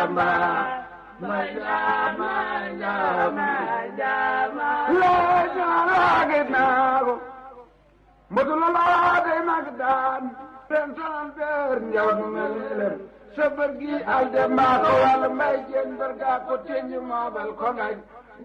jama ma jama jama jama la jama gnago modula la de magdan pensan ber njaw melem sabar gi alde ma ko wal may jen berga ko tenju ma bal ko ngay